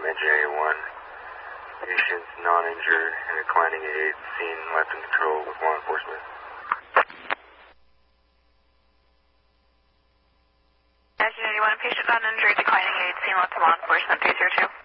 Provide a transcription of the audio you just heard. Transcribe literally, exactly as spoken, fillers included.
Engine eighty-one. Patients non-injured and declining aids seen left in control with law enforcement. Engine eighty-one, patient non-injured, declining aids seen left to law enforcement, three zero two.